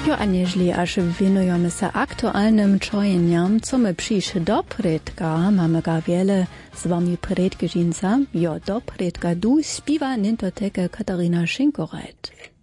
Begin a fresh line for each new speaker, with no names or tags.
Jo, a nieźli aż winujemy się aktualnym czojeniam, co my przyjszy do predka, mamy ga wiele z wami predka dżinca, jo do predka du śpiewa nintoteka Katarina Schinkoreit.